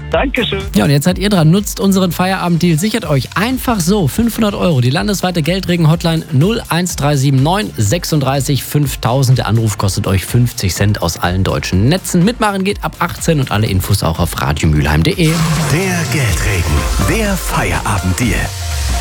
Dankeschön. Ja, und jetzt seid ihr dran. Nutzt unseren Feierabenddeal. Sichert euch einfach so 500 €. Die landesweite Geldregen-Hotline 01379 36 5000. Der Anruf kostet euch 50 Cent aus allen deutschen Netzen. Mitmachen geht ab 18 und alle Infos auch auf radiomülheim.de. Der Geldregen, der Feierabenddeal.